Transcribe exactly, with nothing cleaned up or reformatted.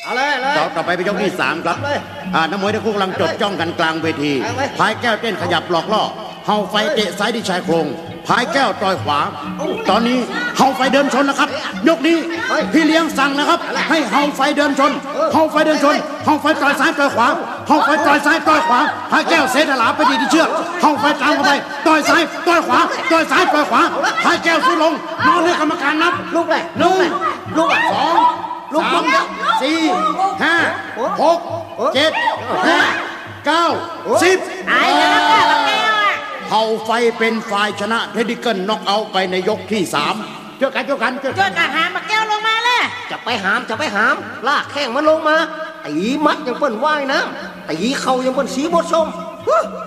เอาเลยเลยต่อไปเป็นยกที่สามครับอ่านักมวยทั้งคู่กำลังจดจ้องกันกลางเวทีพายแก้วเต้นขยับหลอกล่อเฮาไฟเตะซ้ายที่ชายโครงพายแก้วต่อยขวาตอนนี้เฮาไฟเดินชนนะครับยกนี้พี่เลี้ยงสั่งนะครับให้เฮาไฟเดินชนเฮาไฟเดินชนเฮาไฟต่อยซ้ายต่อยขวาเฮาไฟต่อยซ้ายต่อยขวาพายแก้วเซตหลาไปดีที่เชือกเฮาไฟตามเข้าไปต่อยซ้ายต่อยขวาต่อยซ้ายต่อยขวาพายแก้วสุดลงนอนให้กรรมการนับลุกเลยหนึ่งลุกสองสามสี่ห้าหกเจ็ดแปดเก้าสิบเฮาไฟเป็นฝ่ายชนะเทดิเกิลน็อกเอาท์ไปในยกที่สามเจอกันเจอกันเจอกันหามมาแก้วลงมาเลยจะไปหามจะไปหามลากแข้งมันลงมาตีมัดยังเปิ้นว่ายน้ำตีเข่ายังเปิ้นสีบดชม